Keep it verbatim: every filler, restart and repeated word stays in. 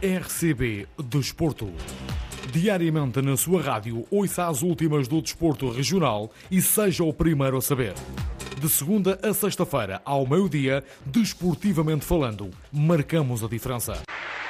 R C B Desporto. Diariamente na sua rádio, ouça as últimas do desporto regional e seja o primeiro a saber. De segunda a sexta-feira, ao meio-dia, desportivamente falando, marcamos a diferença.